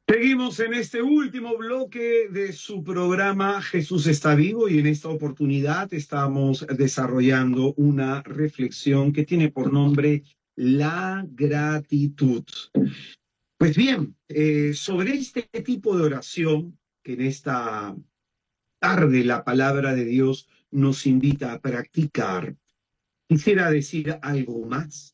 Seguimos en este último bloque de su programa Jesús está vivo y en esta oportunidad estamos desarrollando una reflexión que tiene por nombre la gratitud. Pues bien, sobre este tipo de oración que en esta tarde la palabra de Dios nos invita a practicar, quisiera decir algo más.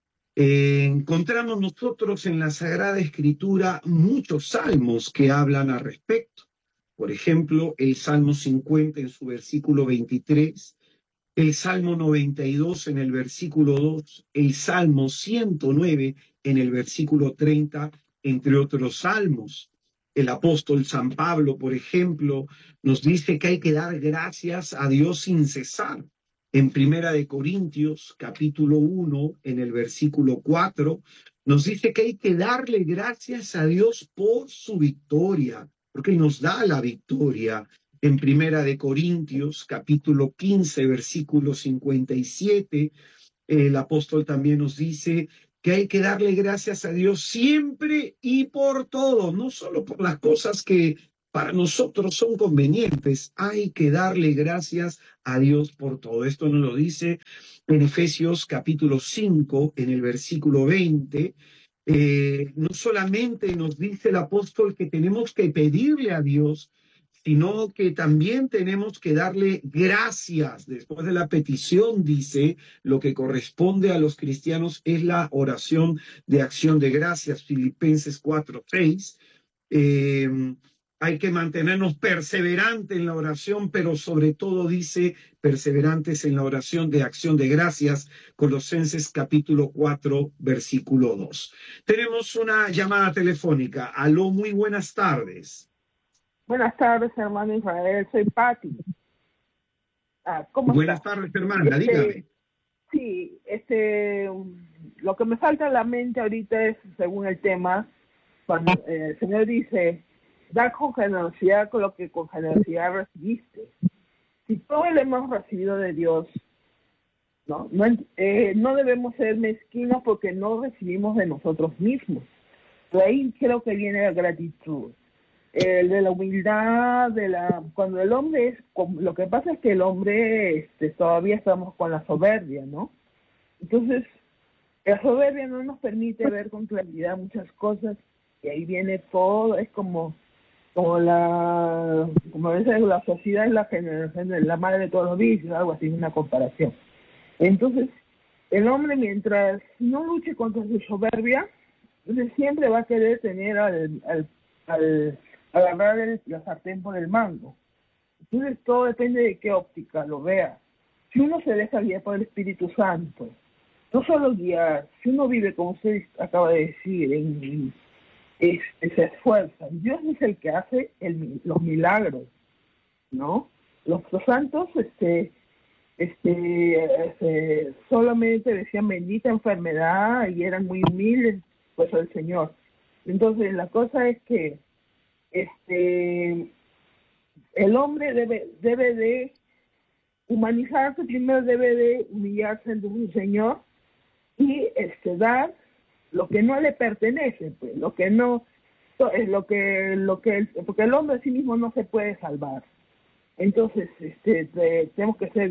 Encontramos nosotros en la Sagrada Escritura muchos salmos que hablan al respecto. Por ejemplo, el Salmo 50 en su versículo 23, el Salmo 92 en el versículo 2, el Salmo 109 en el versículo 30, entre otros salmos. El apóstol San Pablo, por ejemplo, nos dice que hay que dar gracias a Dios sin cesar. En Primera de Corintios, capítulo 1, en el versículo 4, nos dice que hay que darle gracias a Dios por su victoria, porque Él nos da la victoria. En Primera de Corintios, capítulo 15, versículo 57, el apóstol también nos dice que hay que darle gracias a Dios siempre y por todo, no solo por las cosas que para nosotros son convenientes, hay que darle gracias a Dios por todo. Esto nos lo dice en Efesios capítulo 5, en el versículo 20. No solamente nos dice el apóstol que tenemos que pedirle a Dios, sino que también tenemos que darle gracias. Después de la petición, dice, lo que corresponde a los cristianos es la oración de acción de gracias, Filipenses 4:6. Hay que mantenernos perseverantes en la oración, pero sobre todo dice perseverantes en la oración de acción de gracias, Colosenses capítulo 4, versículo 2. Tenemos una llamada telefónica. Aló, muy buenas tardes. Buenas tardes, hermano Israel. Soy Patti. ¿Cómo Buenas está? tardes, hermana, dígame. Sí, lo que me falta en la mente ahorita es, según el tema, cuando el Señor dice, da con generosidad con lo que con generosidad recibiste. Si todo lo hemos recibido de Dios, no debemos ser mezquinos porque no recibimos de nosotros mismos. De ahí creo que viene la gratitud. De la humildad, cuando el hombre lo que pasa es que el hombre todavía estamos con la soberbia, ¿no? Entonces, la soberbia no nos permite ver con claridad muchas cosas y ahí viene todo, es como a veces la sociedad es la madre de todos los vicios, algo así, una comparación. Entonces, el hombre mientras no luche contra su soberbia, entonces siempre va a querer tener agarrar la sartén por el mango. Entonces todo depende de qué óptica lo vea. Si uno se deja guiar por el Espíritu Santo, no solo guiar, si uno vive como usted acaba de decir, se esfuerza. Dios es el que hace los milagros, ¿no? Los santos solamente decían bendita enfermedad y eran muy humildes pues al Señor. Entonces la cosa es que el hombre debe de humanizarse, primero debe de humillarse ante su Señor y dar lo que no le pertenece, pues, lo que no es porque el hombre a sí mismo no se puede salvar. Entonces, tenemos que ser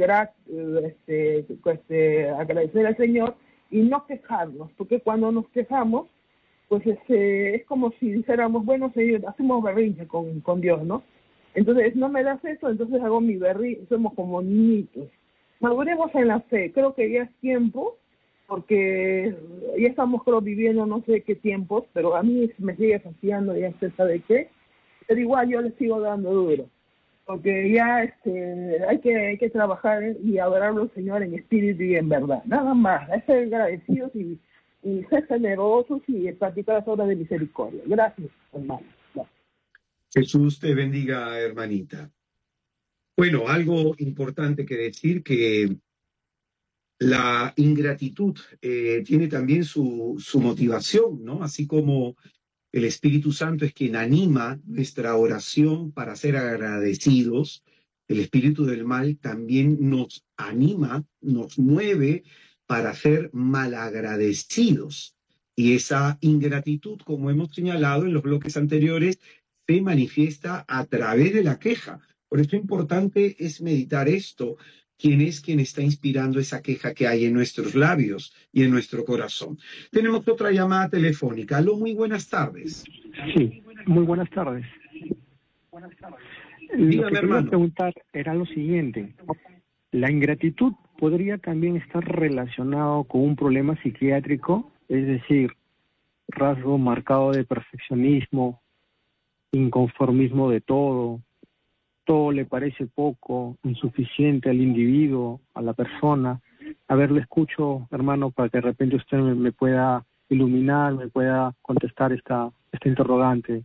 agradecer al Señor y no quejarnos, porque cuando nos quejamos, pues es como si dijéramos, bueno, Señor, hacemos berrinche con Dios, ¿no? Entonces, no me das eso, entonces hago mi berrinche, somos como niñitos. Maduremos en la fe, creo que ya es tiempo, porque ya estamos, creo, viviendo no sé qué tiempos, pero a mí me sigue fastidiando, ya usted sabe qué, pero igual yo le sigo dando duro, porque ya hay que trabajar y adorarlo al Señor en espíritu y en verdad, nada más, hay que ser agradecidos y ser generosos y practicar las obras de misericordia. Gracias, hermano. Gracias. Jesús te bendiga, hermanita. Bueno, algo importante que decir que la ingratitud tiene también su motivación, ¿no? Así como el Espíritu Santo es quien anima nuestra oración para ser agradecidos, el espíritu del mal también nos anima, nos mueve para ser malagradecidos. Y esa ingratitud, como hemos señalado en los bloques anteriores, se manifiesta a través de la queja. Por eso importante es meditar esto. ¿Quién es quien está inspirando esa queja que hay en nuestros labios y en nuestro corazón? Tenemos otra llamada telefónica. Aló, muy buenas tardes. Sí, muy buenas tardes. Lo Dígame, que quería hermano. preguntar era lo siguiente. ¿La ingratitud podría también estar relacionado con un problema psiquiátrico? Es decir, rasgo marcado de perfeccionismo, inconformismo de todo le parece poco, insuficiente al individuo, a la persona. A ver, le escucho, hermano, para que de repente usted me pueda iluminar, me pueda contestar esta interrogante.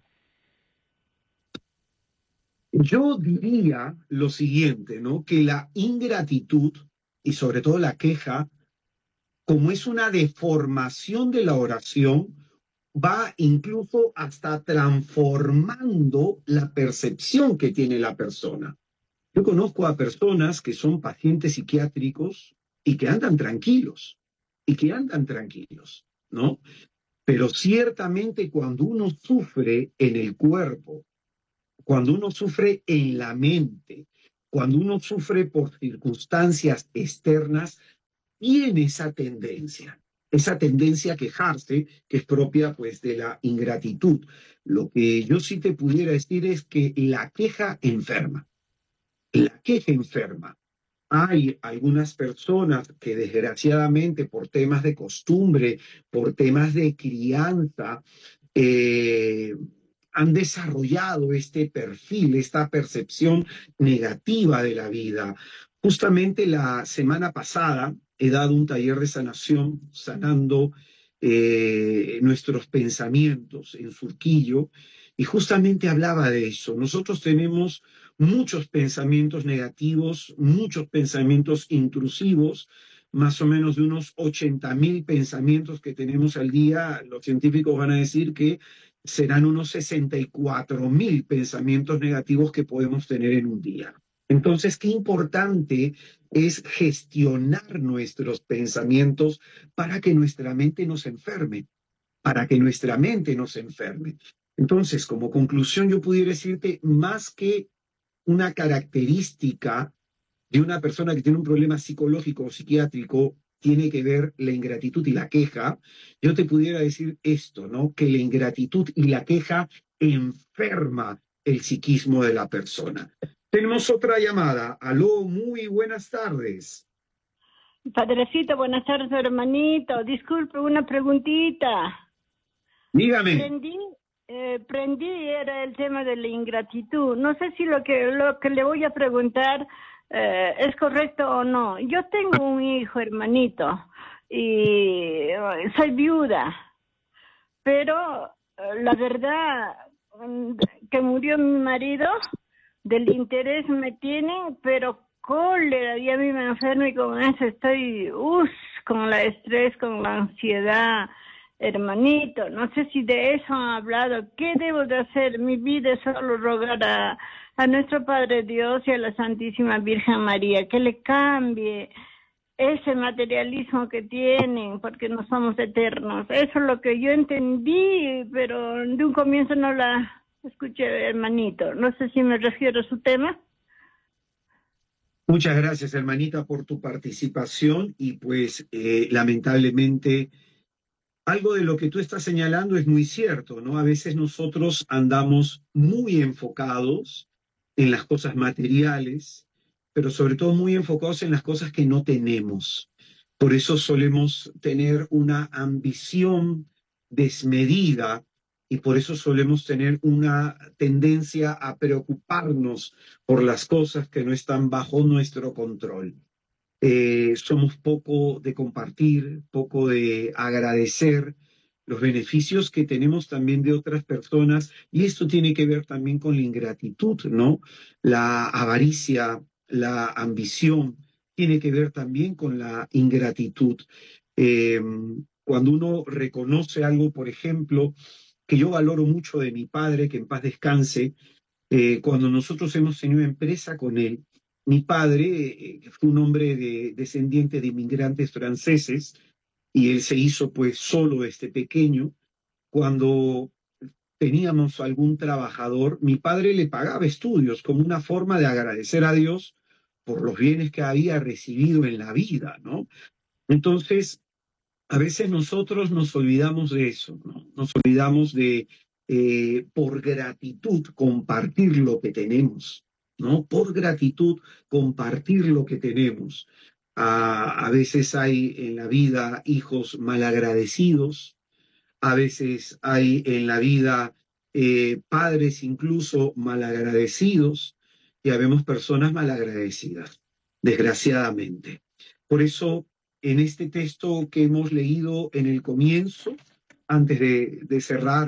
Yo diría lo siguiente, ¿no? Que la ingratitud y sobre todo la queja, como es una deformación de la oración, va incluso hasta transformando la percepción que tiene la persona. Yo conozco a personas que son pacientes psiquiátricos y que andan tranquilos, ¿no? Pero ciertamente cuando uno sufre en el cuerpo, cuando uno sufre en la mente, cuando uno sufre por circunstancias externas, tiene esa tendencia a quejarse, que es propia pues de la ingratitud. Lo que yo sí te pudiera decir es que la queja enferma. Hay algunas personas que desgraciadamente por temas de costumbre, por temas de crianza, eh, han desarrollado este perfil, esta percepción negativa de la vida. Justamente la semana pasada he dado un taller de sanación, sanando nuestros pensamientos en Surquillo, y justamente hablaba de eso. Nosotros tenemos muchos pensamientos negativos, muchos pensamientos intrusivos, más o menos de unos 80.000 pensamientos que tenemos al día. Los científicos van a decir que serán unos 64.000 pensamientos negativos que podemos tener en un día. Entonces, qué importante es gestionar nuestros pensamientos para que nuestra mente nos enferme, para que nuestra mente nos enferme. Entonces, como conclusión, yo pudiera decirte, más que una característica de una persona que tiene un problema psicológico o psiquiátrico, tiene que ver la ingratitud y la queja, yo te pudiera decir esto, ¿no? Que la ingratitud y la queja enferma el psiquismo de la persona. Tenemos otra llamada. Aló, muy buenas tardes. Padrecito, buenas tardes, hermanito. Disculpe, una preguntita. Dígame. Prendí era el tema de la ingratitud. No sé si lo que le voy a preguntar es correcto o no. Yo tengo un hijo, hermanito, y soy viuda, pero la verdad que murió mi marido, del interés me tiene, pero cólera, y a mí me enfermo y con eso estoy, con la estrés, con la ansiedad, hermanito. No sé si de eso han hablado. ¿Qué debo de hacer? Mi vida es solo rogar a nuestro Padre Dios y a la Santísima Virgen María que le cambie ese materialismo que tienen, porque no somos eternos. Eso es lo que yo entendí, pero de un comienzo no la escuché, hermanito. No sé si me refiero a su tema. Muchas gracias, hermanita, por tu participación y pues lamentablemente algo de lo que tú estás señalando es muy cierto, ¿no? A veces nosotros andamos muy enfocados en las cosas materiales, pero sobre todo muy enfocados en las cosas que no tenemos. Por eso solemos tener una ambición desmedida y por eso solemos tener una tendencia a preocuparnos por las cosas que no están bajo nuestro control. Somos poco de compartir, poco de agradecer los beneficios que tenemos también de otras personas, y esto tiene que ver también con la ingratitud, ¿no? La avaricia, la ambición, tiene que ver también con la ingratitud. Eh, Cuando uno reconoce algo, por ejemplo, que yo valoro mucho de mi padre, que en paz descanse, cuando nosotros hemos tenido empresa con él, mi padre fue un hombre descendiente de inmigrantes franceses, y él se hizo pues solo este pequeño. Cuando teníamos algún trabajador, mi padre le pagaba estudios como una forma de agradecer a Dios por los bienes que había recibido en la vida, ¿no? Entonces, a veces nosotros nos olvidamos de eso, ¿no? Nos olvidamos de, por gratitud, compartir lo que tenemos, ¿no? Por gratitud, compartir lo que tenemos. A veces hay en la vida hijos malagradecidos, a veces hay en la vida padres incluso malagradecidos, y habemos personas malagradecidas, desgraciadamente. Por eso, en este texto que hemos leído en el comienzo, antes de cerrar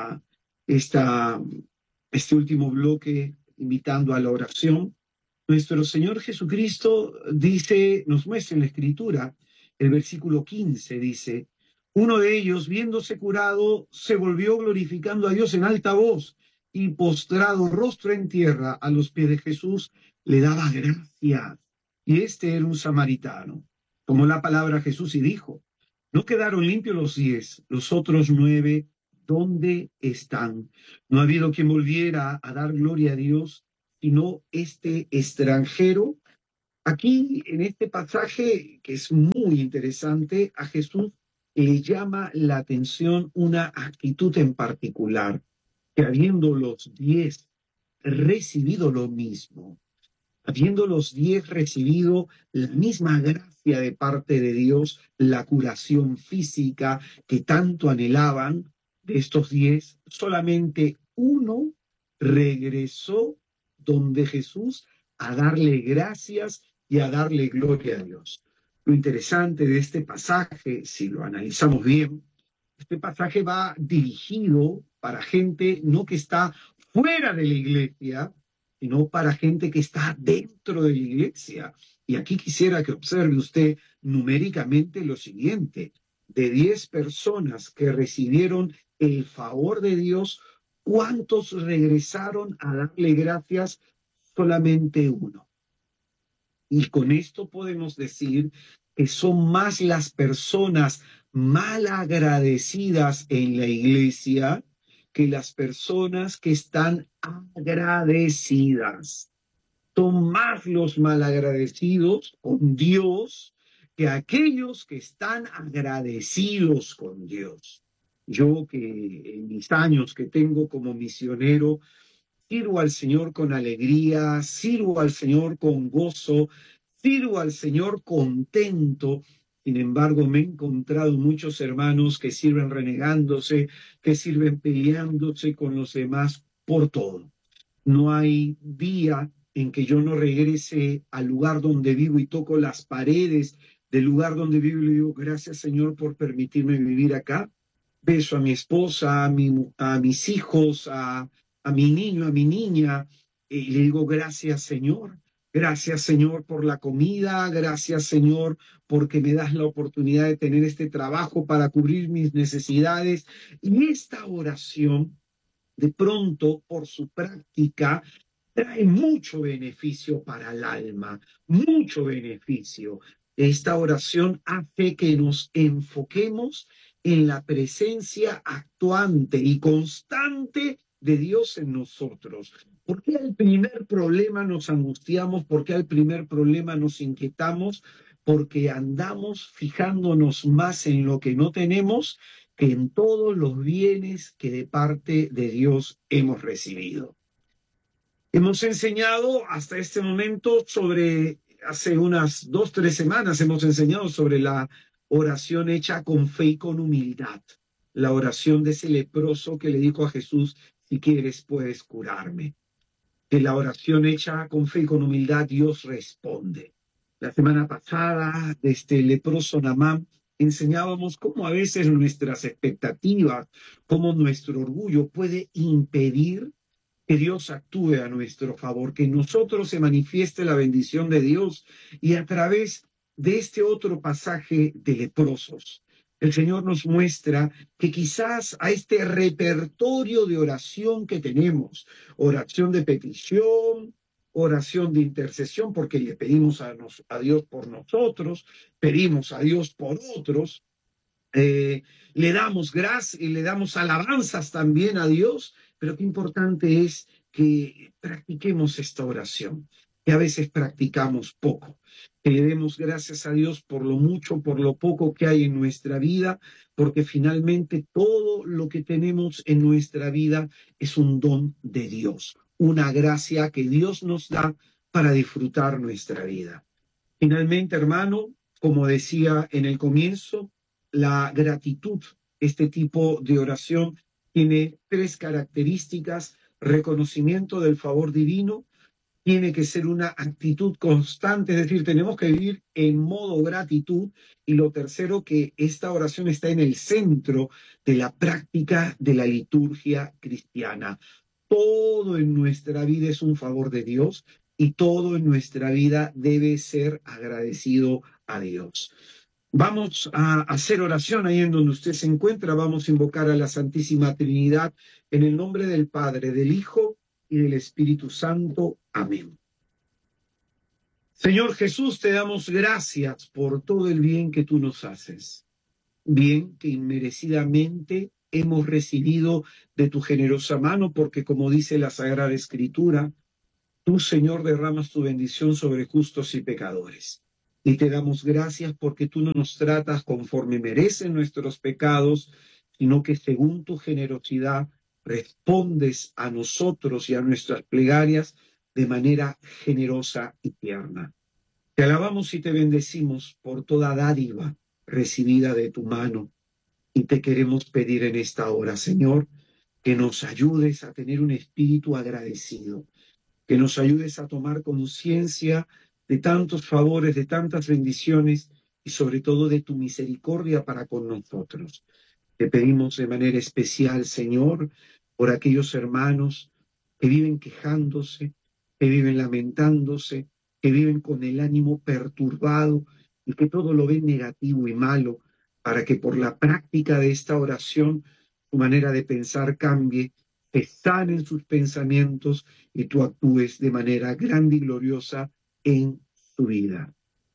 este último bloque, invitando a la oración, nuestro Señor Jesucristo dice, nos muestra en la Escritura, el versículo 15 dice, uno de ellos, viéndose curado, se volvió glorificando a Dios en alta voz y postrado rostro en tierra a los pies de Jesús, le daba gracias. Y este era un samaritano. Tomó la palabra Jesús y dijo, no quedaron limpios los 10, los otros 9, ¿dónde están? No ha habido quien volviera a dar gloria a Dios, sino este extranjero. Aquí, en este pasaje, que es muy interesante, a Jesús le llama la atención una actitud en particular, que habiendo los 10 recibido lo mismo, habiendo los 10 recibido la misma gracia de parte de Dios, la curación física que tanto anhelaban, de estos 10, solamente uno regresó donde Jesús a darle gracias y a darle gloria a Dios. Lo interesante de este pasaje, si lo analizamos bien, este pasaje va dirigido para gente no que está fuera de la iglesia, sino para gente que está dentro de la iglesia. Y aquí quisiera que observe usted numéricamente lo siguiente: de 10 personas que recibieron el favor de Dios, ¿cuántos regresaron a darle gracias? Solamente uno. Y con esto podemos decir que son más las personas mal agradecidas en la iglesia que las personas que están agradecidas. Son más los malagradecidos con Dios que aquellos que están agradecidos con Dios. Yo que en mis años que tengo como misionero, sirvo al Señor con alegría, sirvo al Señor con gozo, sirvo al Señor contento. Sin embargo, me he encontrado muchos hermanos que sirven renegándose, que sirven peleándose con los demás por todo. No hay día en que yo no regrese al lugar donde vivo y toco las paredes del lugar donde vivo y le digo, gracias Señor por permitirme vivir acá. Beso a mi esposa, a mis hijos, a mi niño, a mi niña, y le digo, gracias Señor. Gracias Señor por la comida, gracias Señor porque me das la oportunidad de tener este trabajo para cubrir mis necesidades. Y esta oración, de pronto, por su práctica, trae mucho beneficio para el alma, mucho beneficio. Esta oración hace que nos enfoquemos en la presencia actuante y constante de Dios en nosotros. ¿Por qué al primer problema nos angustiamos? ¿Por qué al primer problema nos inquietamos? Porque andamos fijándonos más en lo que no tenemos que en todos los bienes que de parte de Dios hemos recibido. Hemos enseñado hasta este momento hace unas 2, 3 semanas, hemos enseñado sobre la oración hecha con fe y con humildad. La oración de ese leproso que le dijo a Jesús, si quieres puedes curarme. En la oración hecha con fe y con humildad, Dios responde. La semana pasada, de este leproso Naamán, enseñábamos cómo a veces nuestras expectativas, cómo nuestro orgullo puede impedir que Dios actúe a nuestro favor, que en nosotros se manifieste la bendición de Dios. Y a través de este otro pasaje de leprosos, el Señor nos muestra que quizás a este repertorio de oración que tenemos, oración de petición, oración de intercesión, porque le pedimos a Dios por nosotros, pedimos a Dios por otros, le damos gracias y le damos alabanzas también a Dios, pero qué importante es que practiquemos esta oración, que a veces practicamos poco, que le demos gracias a Dios por lo mucho, por lo poco que hay en nuestra vida, porque finalmente todo lo que tenemos en nuestra vida es un don de Dios, una gracia que Dios nos da para disfrutar nuestra vida. Finalmente, hermano, como decía en el comienzo, la gratitud, este tipo de oración, tiene 3 características: reconocimiento del favor divino, tiene que ser una actitud constante, es decir, tenemos que vivir en modo gratitud, y lo tercero, que esta oración está en el centro de la práctica de la liturgia cristiana. Todo en nuestra vida es un favor de Dios y todo en nuestra vida debe ser agradecido a Dios. Vamos a hacer oración ahí en donde usted se encuentra. Vamos a invocar a la Santísima Trinidad en el nombre del Padre, del Hijo y del Espíritu Santo. Amén. Señor Jesús, te damos gracias por todo el bien que tú nos haces, bien que inmerecidamente hemos recibido de tu generosa mano, porque como dice la Sagrada Escritura, tú, Señor, derramas tu bendición sobre justos y pecadores. Y te damos gracias porque tú no nos tratas conforme merecen nuestros pecados, sino que según tu generosidad respondes a nosotros y a nuestras plegarias de manera generosa y tierna. Te alabamos y te bendecimos por toda dádiva recibida de tu mano, y te queremos pedir en esta hora, Señor, que nos ayudes a tener un espíritu agradecido, que nos ayudes a tomar conciencia de tantos favores, de tantas bendiciones y sobre todo de tu misericordia para con nosotros. Te pedimos de manera especial, Señor, por aquellos hermanos que viven quejándose, que viven lamentándose, que viven con el ánimo perturbado y que todo lo ven negativo y malo, para que por la práctica de esta oración su manera de pensar cambie, que sanen sus pensamientos y tú actúes de manera grande y gloriosa en su vida.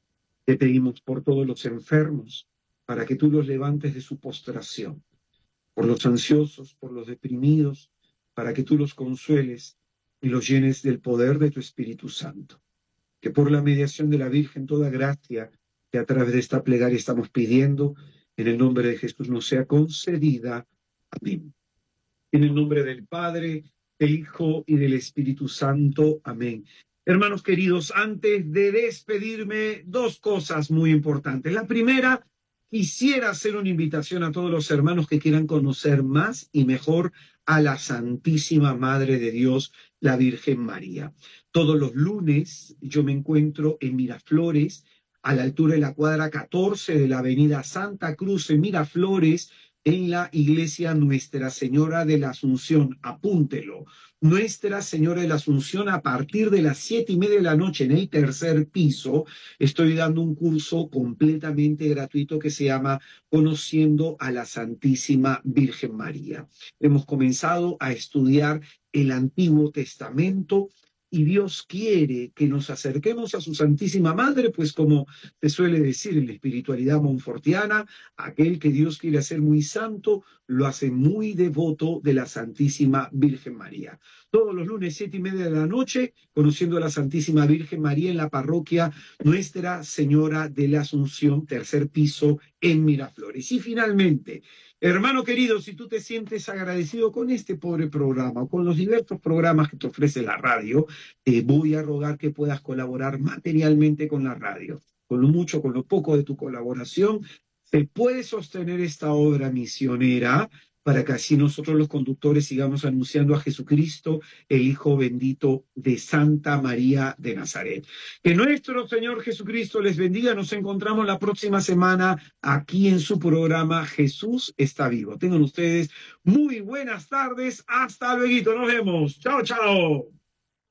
Te pedimos por todos los enfermos, para que tú los levantes de su postración, por los ansiosos, por los deprimidos, para que tú los consueles y los llenes del poder de tu Espíritu Santo. Que por la mediación de la Virgen toda gracia que a través de esta plegaria estamos pidiendo, en el nombre de Jesús nos sea concedida. Amén. En el nombre del Padre, del Hijo y del Espíritu Santo. Amén. Hermanos queridos, antes de despedirme, 2 cosas muy importantes. La primera, quisiera hacer una invitación a todos los hermanos que quieran conocer más y mejor a la Santísima Madre de Dios, la Virgen María. Todos los lunes yo me encuentro en Miraflores, a la altura de la cuadra 14 de la avenida Santa Cruz, en Miraflores, en la iglesia Nuestra Señora de la Asunción. Apúntelo. Nuestra Señora de la Asunción, a partir de las 7:30 de la noche, en el 3er piso, estoy dando un curso completamente gratuito que se llama Conociendo a la Santísima Virgen María. Hemos comenzado a estudiar el Antiguo Testamento, y Dios quiere que nos acerquemos a su Santísima Madre, pues como se suele decir en la espiritualidad monfortiana, aquel que Dios quiere hacer muy santo, lo hace muy devoto de la Santísima Virgen María. Todos los lunes, 7:30 de la noche, conociendo a la Santísima Virgen María en la parroquia Nuestra Señora de la Asunción, 3er piso, en Miraflores. Y finalmente, hermano querido, si tú te sientes agradecido con este pobre programa o con los diversos programas que te ofrece la radio, te voy a rogar que puedas colaborar materialmente con la radio. Con lo mucho, con lo poco de tu colaboración, se puede sostener esta obra misionera, para que así nosotros los conductores sigamos anunciando a Jesucristo, el Hijo bendito de Santa María de Nazaret. Que nuestro Señor Jesucristo les bendiga. Nos encontramos la próxima semana aquí en su programa Jesús está vivo. Tengan ustedes muy buenas tardes. Hasta luego. Nos vemos. Chao, chao.